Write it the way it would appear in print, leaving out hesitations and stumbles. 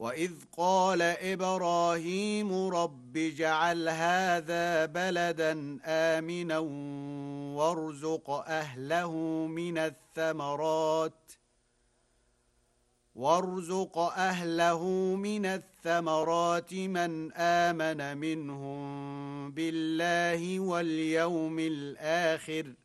وإذ قال إبراهيم رب اجعل هذا بلدا آمنا وارزق أهله من الثمرات من آمن منهم بالله واليوم الآخر